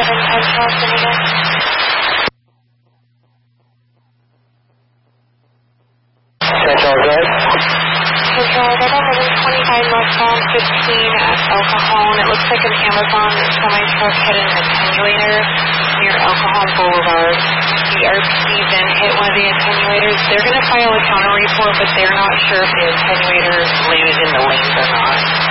Central Drive. Central, I got 1125 northbound 15 at El Cajon. It looks like an Amazon semi-truck hit an attenuator near El Cajon Boulevard. The RP then hit one of the attenuators. They're going to file a counter report, but they're not sure if the attenuator landed in the lanes or not.